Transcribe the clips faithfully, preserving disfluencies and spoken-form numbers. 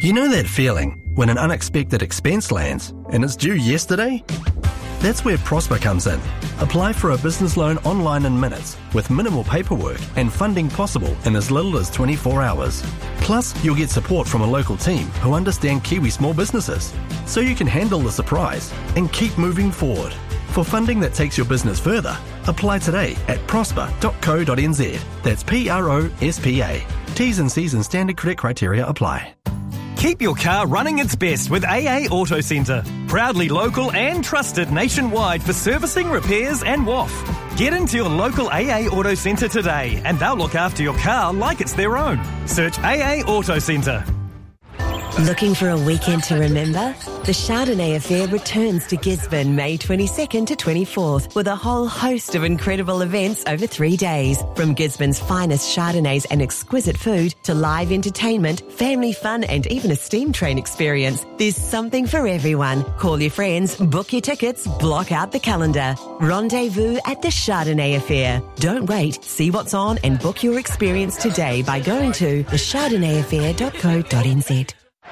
You know that feeling when an unexpected expense lands and it's due yesterday? That's where Prosper comes in. Apply for a business loan online in minutes with minimal paperwork and funding possible in as little as twenty-four hours. Plus, you'll get support from a local team who understand Kiwi small businesses, so you can handle the surprise and keep moving forward. For funding that takes your business further, apply today at prosper dot co dot n z. That's P R O S P A. T's and C's and standard credit criteria apply. Keep your car running its best with A A Auto Centre. Proudly local and trusted nationwide for servicing, repairs and W A F. Get into your local A A Auto Centre today and they'll look after your car like it's their own. Search A A Auto Centre. Looking for a weekend to remember? The Chardonnay Affair returns to Gisborne May twenty-second to twenty-fourth with a whole host of incredible events over three days. From Gisborne's finest Chardonnays and exquisite food to live entertainment, family fun and even a steam train experience. There's something for everyone. Call your friends, book your tickets, block out the calendar. Rendezvous at the Chardonnay Affair. Don't wait. See what's on and book your experience today by going to the chardonnay affair dot co dot n z.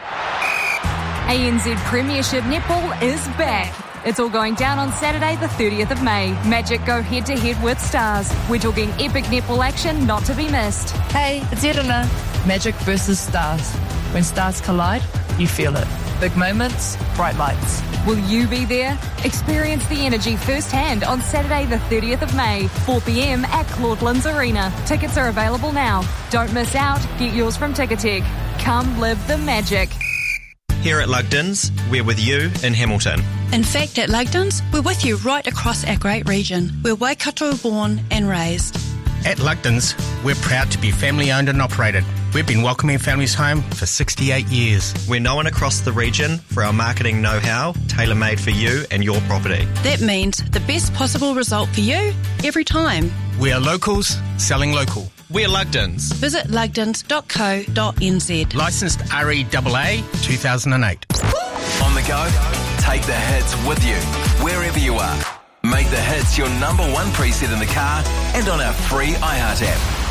A N Z Premiership Netball is back. It's all going down on Saturday the thirtieth of May. Magic go head-to-head with Stars. We're talking epic netball action not to be missed. Hey, it's Irina. Magic versus Stars. When stars collide, you feel it. Big moments, bright lights. Will you be there? Experience the energy firsthand on Saturday the thirtieth of May, four p m at Claudelands Arena. Tickets are available now. Don't miss out. Get yours from Ticketek. Come live the magic. Here at Lugdens, we're with you in Hamilton. In fact, at Lugdens, we're with you right across our great region. We're Waikato born and raised. At Lugdens, we're proud to be family owned and operated. We've been welcoming families home for sixty-eight years. We're known across the region for our marketing know-how, tailor-made for you and your property. That means the best possible result for you every time. We are locals selling local. We're Lugdens. Visit lugdens dot co dot n z. Licensed R E A A two thousand eight. On the go, take the hits with you, wherever you are. Make the hits your number one preset in the car and on our free iHeart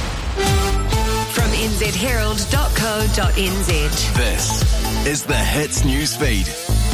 app. From n z herald dot co dot n z. This is the Hits News Feed.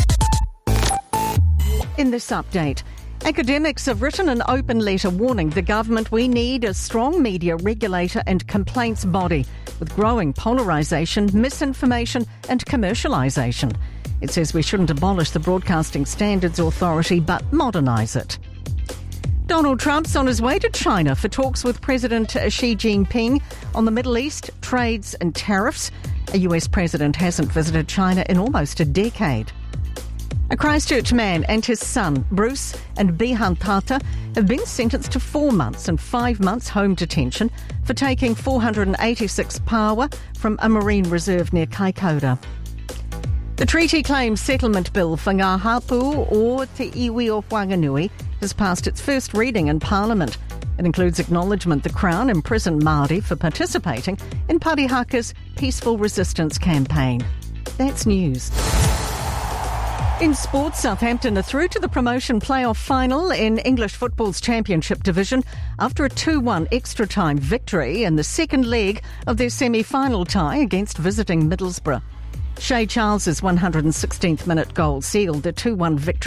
In this update, academics have written an open letter warning the government we need a strong media regulator and complaints body with growing polarisation, misinformation and commercialisation. It says we shouldn't abolish the Broadcasting Standards Authority but modernise it. Donald Trump's on his way to China for talks with President Xi Jinping on the Middle East, trades and tariffs. A U S president hasn't visited China in almost a decade. A Christchurch man and his son, Bruce and Bihan Tata, have been sentenced to four months and five months home detention for taking four hundred eighty-six paua from a marine reserve near Kaikoura. The Treaty Claims Settlement Bill for Ngā Hapu o Te Iwi o Whanganui has passed its first reading in Parliament. It includes acknowledgement the Crown imprisoned Māori for participating in Parihaka's peaceful resistance campaign. That's news. In sports, Southampton are through to the promotion playoff final in English football's Championship division after a two one extra-time victory in the second leg of their semi-final tie against visiting Middlesbrough. Shay Charles's one hundred sixteenth minute goal sealed the two one victory